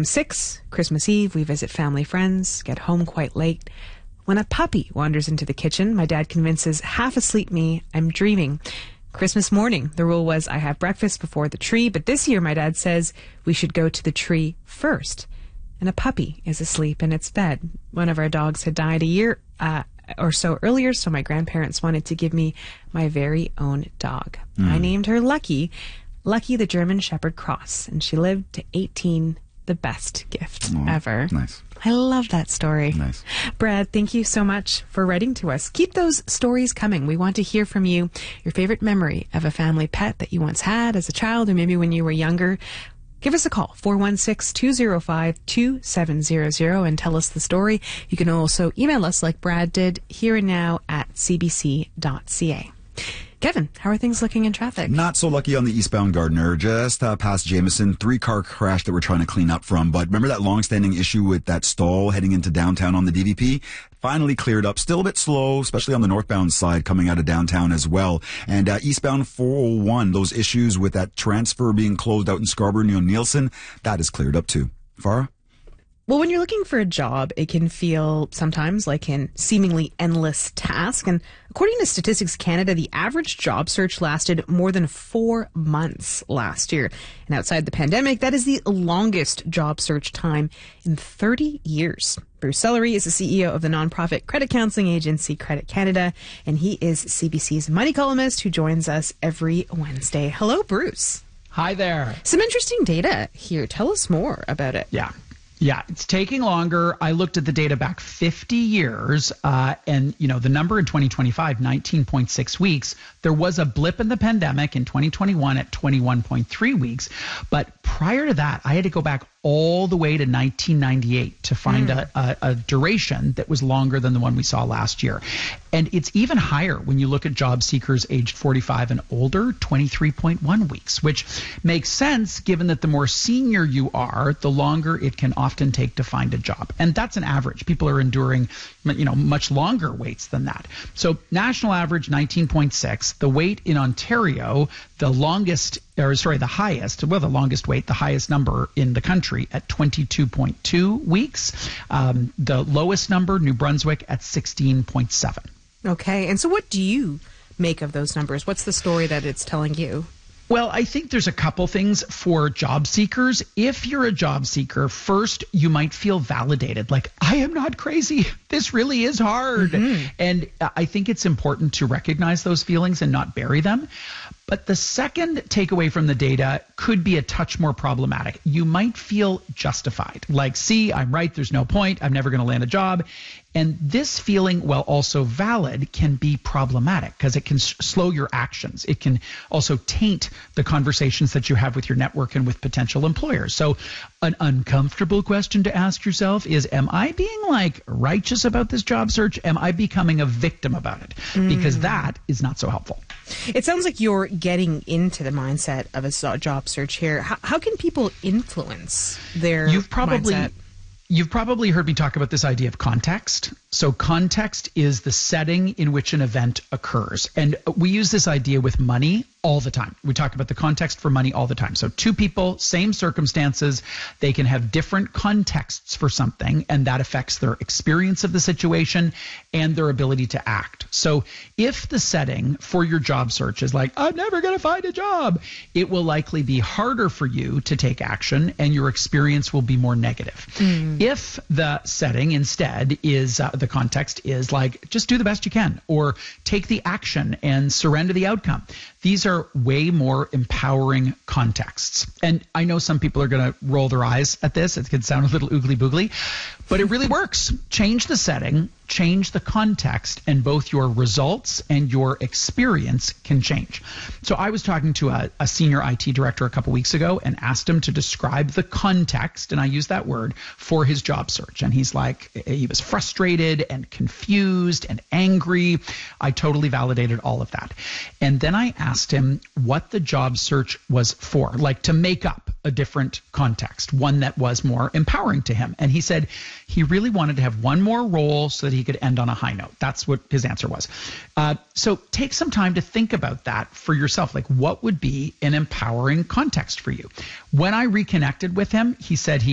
I'm 6. Christmas Eve, we visit family friends, get home quite late. When a puppy wanders into the kitchen, my dad convinces half-asleep me I'm dreaming. Christmas morning, the rule was I have breakfast before the tree, but this year my dad says we should go to the tree first. And a puppy is asleep in its bed. One of our dogs had died a year or so earlier, so my grandparents wanted to give me my very own dog. I named her Lucky the German Shepherd Cross, and she lived to 18, the best gift ever. Nice. I love that story. Nice. Brad, thank you so much for writing to us. Keep those stories coming. We want to hear from you, your favorite memory of a family pet that you once had as a child or maybe when you were younger. Give us a call, 416-205-2700, and tell us the story. You can also email us like Brad did, here and now at cbc.ca. Kevin, how are things looking in traffic? Not so lucky on the eastbound Gardiner, just past Jameson. 3-car crash that we're trying to clean up from. But remember that long-standing issue with that stall heading into downtown on the DVP? Finally cleared up. Still a bit slow, especially on the northbound side coming out of downtown as well. And eastbound 401, those issues with that transfer being closed out in Scarborough near Nielsen, that is cleared up too. Farah? Well, when you're looking for a job, it can feel sometimes like an seemingly endless task. And according to Statistics Canada, the average job search lasted more than 4 months last year. And outside the pandemic, that is the longest job search time in 30 years. Bruce Sellery is the CEO of the nonprofit credit counseling agency Credit Canada, and he is CBC's money columnist who joins us every Wednesday. Hello, Bruce. Hi there. Some interesting data here. Tell us more about it. Yeah, it's taking longer. I looked at the data back 50 years, and, the number in 2025, 19.6 weeks. There was a blip in the pandemic in 2021 at 21.3 weeks. But prior to that, I had to go back all the way to 1998 to find a duration that was longer than the one we saw last year. And it's even higher when you look at job seekers aged 45 and older, 23.1 weeks, which makes sense given that the more senior you are, the longer it can often take to find a job. And that's an average. People are enduring, much longer waits than that. So national average, 19.6. The wait in Ontario, the longest wait, the highest number in the country at 22.2 weeks. The lowest number, New Brunswick, at 16.7. Okay. And so what do you make of those numbers? What's the story that it's telling you? Well, I think there's a couple things for job seekers. If you're a job seeker, first, you might feel validated, like, I am not crazy. This really is hard. And I think it's important to recognize those feelings and not bury them. But the second takeaway from the data could be a touch more problematic. You might feel justified, like, see, I'm right, there's no point, I'm never going to land a job. And this feeling, while also valid, can be problematic because it can slow your actions. It can also taint the conversations that you have with your network and with potential employers. So an uncomfortable question to ask yourself is, am I being righteous about this job search? Am I becoming a victim about it? Because that is not so helpful. It sounds like you're getting into the mindset of a job search here. How can people influence their mindset? You've probably heard me talk about this idea of context. So context is the setting in which an event occurs. And we use this idea with money all the time. We talk about the context for money all the time. So two people, same circumstances, they can have different contexts for something, and that affects their experience of the situation and their ability to act. So if the setting for your job search is like, I'm never going to find a job, it will likely be harder for you to take action and your experience will be more negative. If the setting instead is the context is like, just do the best you can, or take the action and surrender the outcome. These are way more empowering contexts. And I know some people are going to roll their eyes at this. It could sound a little oogly boogly, but it really works. Change the setting, change the context, and both your results and your experience can change. So I was talking to a senior IT director a couple weeks ago and asked him to describe the context, and I use that word, for his job search. And he's like, he was frustrated and confused and angry. I totally validated all of that. And then I asked him what the job search was for, like to make up a different context, one that was more empowering to him. And he said he really wanted to have one more role so that he could end on a high note. That's what his answer was. So take some time to think about that for yourself. Like, what would be an empowering context for you? When I reconnected with him, he said he